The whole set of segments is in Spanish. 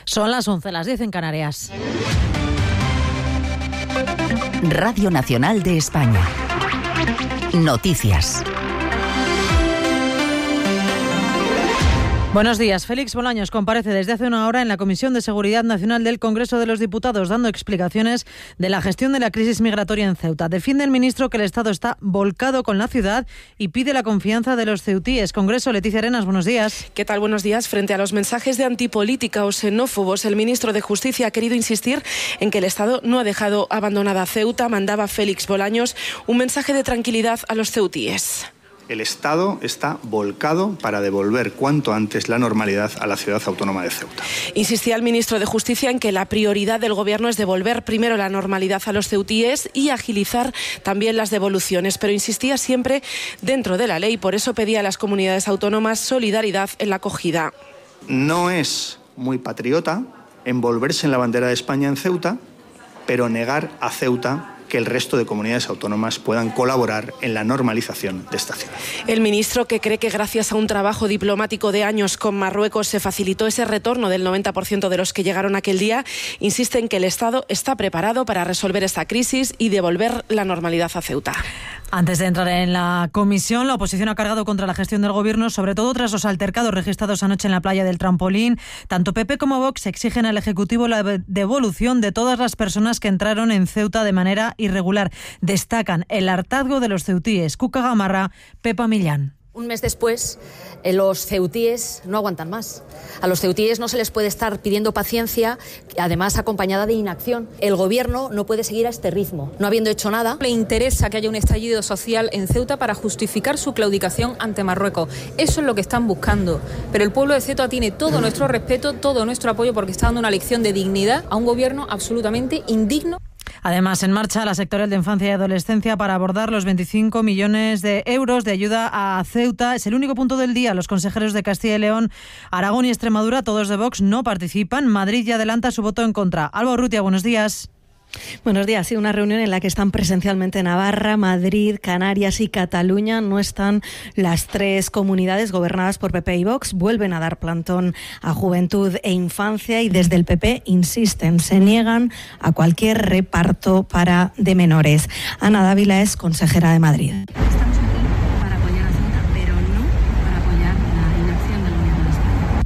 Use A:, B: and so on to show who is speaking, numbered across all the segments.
A: Son las 11, las 10 en Canarias.
B: Radio Nacional de España. Noticias.
A: Buenos días. Félix Bolaños comparece desde hace una hora en la Comisión de Seguridad Nacional del Congreso de los Diputados, dando explicaciones de la gestión de la crisis migratoria en Ceuta. Defiende el ministro que el Estado está volcado con la ciudad y pide la confianza de los ceutíes. Congreso, Leticia Arenas, buenos días.
C: ¿Qué tal? Buenos días. Frente a los mensajes de antipolítica o xenófobos, el ministro de Justicia ha querido insistir en que el Estado no ha dejado abandonada a Ceuta. Mandaba Félix Bolaños un mensaje de tranquilidad a los ceutíes.
D: El Estado está volcado para devolver cuanto antes la normalidad a la ciudad autónoma de Ceuta.
C: Insistía el ministro de Justicia en que la prioridad del Gobierno es devolver primero la normalidad a los ceutíes y agilizar también las devoluciones, pero insistía siempre dentro de la ley. Por eso pedía a las comunidades autónomas solidaridad en la acogida.
D: No es muy patriota envolverse en la bandera de España en Ceuta, pero negar a Ceuta que el resto de comunidades autónomas puedan colaborar en la normalización de esta ciudad.
C: El ministro, que cree que gracias a un trabajo diplomático de años con Marruecos se facilitó ese retorno del 90% de los que llegaron aquel día, insiste en que el Estado está preparado para resolver esta crisis y devolver la normalidad a Ceuta.
A: Antes de entrar en la comisión, la oposición ha cargado contra la gestión del Gobierno, sobre todo tras los altercados registrados anoche en la playa del Trampolín. Tanto PP como Vox exigen al Ejecutivo la devolución de todas las personas que entraron en Ceuta de manera irregular. Destacan el hartazgo de los ceutíes. Cuca Gamarra, Pepa Millán.
E: Un mes después, los ceutíes no aguantan más. A los ceutíes no se les puede estar pidiendo paciencia, además acompañada de inacción. El Gobierno no puede seguir a este ritmo, no habiendo hecho nada.
F: Le interesa que haya un estallido social en Ceuta para justificar su claudicación ante Marruecos. Eso es lo que están buscando. Pero el pueblo de Ceuta tiene todo nuestro respeto, todo nuestro apoyo, porque está dando una lección de dignidad a un Gobierno absolutamente indigno.
A: Además, en marcha la sectorial de Infancia y Adolescencia para abordar los 25 millones de euros de ayuda a Ceuta. Es el único punto del día. Los consejeros de Castilla y León, Aragón y Extremadura, todos de Vox, no participan. Madrid ya adelanta su voto en contra. Alba Urrutia, buenos días.
G: Buenos días. Sí, una reunión en la que están presencialmente Navarra, Madrid, Canarias y Cataluña. No están las tres comunidades gobernadas por PP y Vox. Vuelven a dar plantón a Juventud e Infancia y desde el PP insisten, se niegan a cualquier reparto de menores. Ana Dávila es consejera de Madrid.
H: Estamos aquí para apoyar a Ceuta, pero no para apoyar la inacción del Gobierno de España.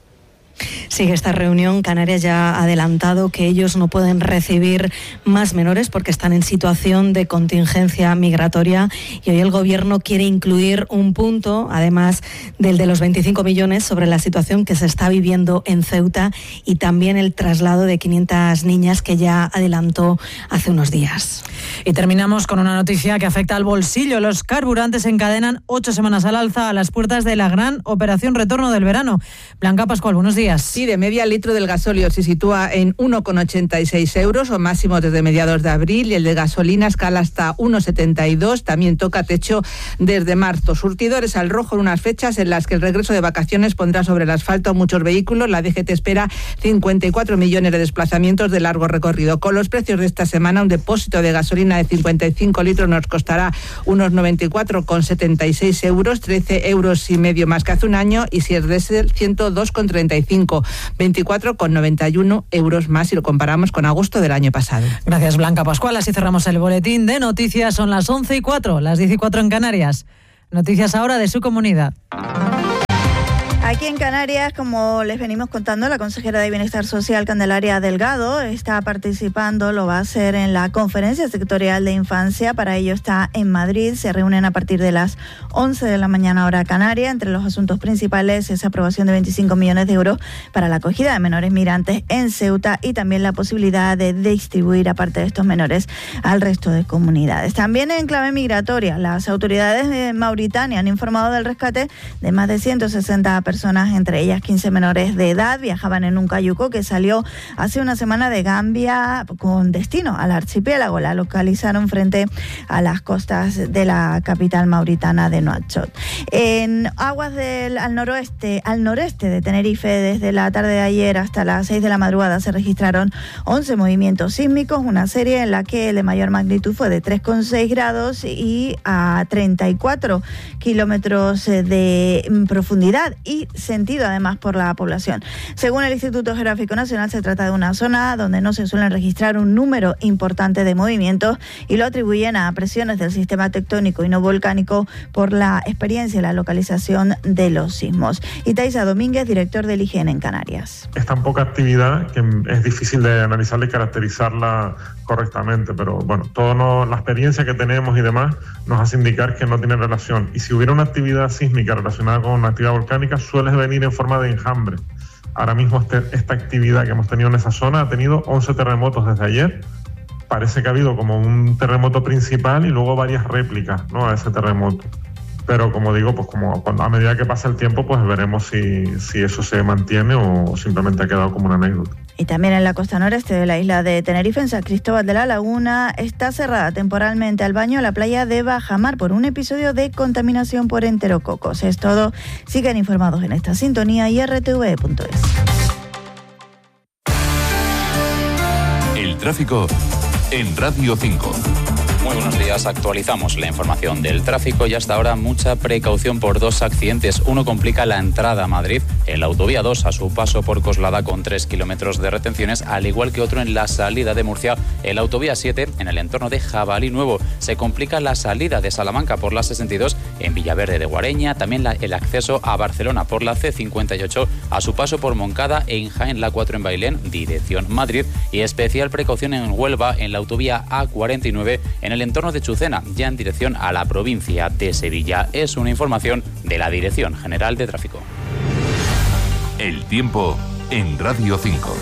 G: Sigue esta reunión. Canarias ya ha adelantado que ellos no pueden recibir más menores porque están en situación de contingencia migratoria y hoy el Gobierno quiere incluir un punto, además del de los 25 millones, sobre la situación que se está viviendo en Ceuta y también el traslado de 500 niñas que ya adelantó hace unos días.
A: Y terminamos con una noticia que afecta al bolsillo. Los carburantes encadenan 8 semanas al alza a las puertas de la gran operación retorno del verano. Blanca Pascual, buenos días.
I: Sí, de media, el litro del gasóleo se sitúa en 1,86 euros, o máximo desde mediados de abril, y el de gasolina escala hasta 1,72, también toca techo desde marzo. Surtidores al rojo en unas fechas en las que el regreso de vacaciones pondrá sobre el asfalto a muchos vehículos. La DGT espera 54 millones de desplazamientos de largo recorrido. Con los precios de esta semana, un depósito de gasolina de 55 litros nos costará unos 94,76 euros, 13 euros y medio más que hace un año, y si es diésel, 102,35, 24,91 euros más si lo comparamos con agosto del año pasado.
A: Gracias, Blanca Pascual. Así cerramos el boletín de noticias. Son las 11:04, las 10:04 en Canarias. Noticias ahora de su comunidad.
J: Aquí en Canarias, como les venimos contando, la consejera de Bienestar Social, Candelaria Delgado, está participando, lo va a hacer en la Conferencia Sectorial de Infancia. Para ello está en Madrid. Se reúnen a partir de las 11 de la mañana hora canaria. Entre los asuntos principales es aprobación de 25 millones de euros para la acogida de menores migrantes en Ceuta y también la posibilidad de distribuir, aparte de estos menores, al resto de comunidades. También en clave migratoria, las autoridades de Mauritania han informado del rescate de más de 160 personas, entre ellas 15 menores de edad. Viajaban en un cayuco que salió hace una semana de Gambia con destino al archipiélago. La localizaron frente a las costas de la capital mauritana de Nuakchot. En aguas al noreste de Tenerife, desde la tarde de ayer hasta las 6 de la madrugada se registraron 11 movimientos sísmicos, una serie en la que el de mayor magnitud fue de 3,6 grados y a 34 kilómetros de profundidad, y sentido además por la población. Según el Instituto Geográfico Nacional, se trata de una zona donde no se suelen registrar un número importante de movimientos y lo atribuyen a presiones del sistema tectónico y no volcánico por la experiencia y la localización de los sismos. Y Taisa Domínguez, director del IGN en Canarias.
K: Es tan poca actividad que es difícil de analizarla y caracterizarla correctamente, pero bueno, toda la experiencia que tenemos y demás nos hace indicar que no tiene relación. Y si hubiera una actividad sísmica relacionada con una actividad volcánica, suele venir en forma de enjambre. Ahora mismo esta actividad que hemos tenido en esa zona ha tenido 11 terremotos desde ayer. Parece que ha habido como un terremoto principal y luego varias réplicas, ¿no?, a ese terremoto. Pero como digo, pues a medida que pasa el tiempo, pues veremos si eso se mantiene o simplemente ha quedado como una anécdota.
J: Y también en la costa noreste de la isla de Tenerife, en San Cristóbal de la Laguna, está cerrada temporalmente al baño la playa de Bajamar por un episodio de contaminación por enterococos. Es todo. Sigan informados en esta sintonía y rtve.es.
L: El tráfico en Radio 5.
M: Muy buenos días, actualizamos la información del tráfico y hasta ahora mucha precaución por dos accidentes. Uno complica la entrada a Madrid en la autovía 2 a su paso por Coslada con 3 kilómetros de retenciones, al igual que otro en la salida de Murcia en la autovía 7 en el entorno de Jabalí Nuevo. Se complica la salida de Salamanca por la 62 en Villaverde de Guareña, también el acceso a Barcelona por la C58 a su paso por Moncada e en Jaén la 4 en Bailén, dirección Madrid, y especial precaución en Huelva en la autovía A49 en el entorno de Chucena, ya en dirección a la provincia de Sevilla. Es una información de la Dirección General de Tráfico.
L: El tiempo en Radio 5.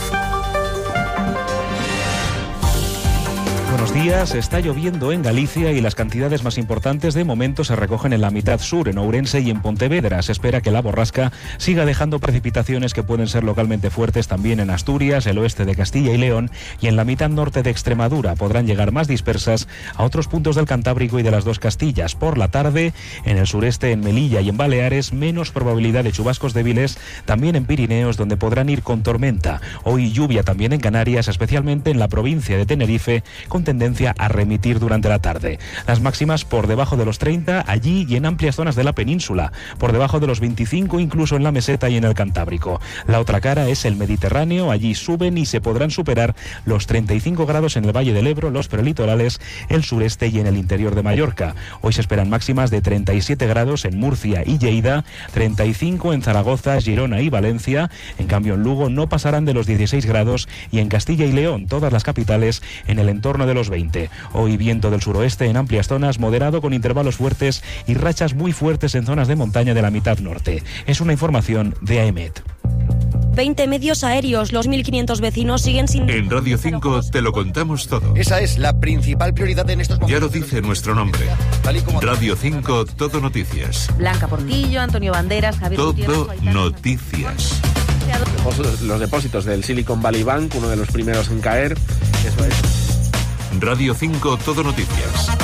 N: Buenos días, está lloviendo en Galicia y las cantidades más importantes de momento se recogen en la mitad sur, en Ourense y en Pontevedra. Se espera que la borrasca siga dejando precipitaciones que pueden ser localmente fuertes también en Asturias, el oeste de Castilla y León y en la mitad norte de Extremadura. Podrán llegar más dispersas a otros puntos del Cantábrico y de las dos Castillas. Por la tarde, en el sureste, en Melilla y en Baleares, menos probabilidad de chubascos débiles, también en Pirineos, donde podrán ir con tormenta. Hoy lluvia también en Canarias, especialmente en la provincia de Tenerife, con tendencia a remitir durante la tarde. Las máximas por debajo de los 30 allí y en amplias zonas de la península, por debajo de los 25 incluso en la meseta y en el Cantábrico. La otra cara es el Mediterráneo, allí suben y se podrán superar los 35 grados en el Valle del Ebro, los prelitorales, el sureste y en el interior de Mallorca. Hoy se esperan máximas de 37 grados en Murcia y Lleida, 35 en Zaragoza, Girona y Valencia. En cambio en Lugo no pasarán de los 16 grados y en Castilla y León, todas las capitales, en el entorno de los 20. Hoy viento del suroeste en amplias zonas, moderado con intervalos fuertes y rachas muy fuertes en zonas de montaña de la mitad norte. Es una información de AEMET.
O: 20 medios aéreos, los 1.500 vecinos siguen sin...
L: En Radio 5 te lo contamos todo.
P: Esa es la principal prioridad en estos momentos.
L: Ya lo dice nuestro nombre. Radio 5, Todo Noticias.
Q: Blanca Portillo, Antonio Banderas, Javier
L: Todo Noticias.
R: Los depósitos del Silicon Valley Bank, uno de los primeros en caer. Eso es.
L: Radio 5, Todo Noticias.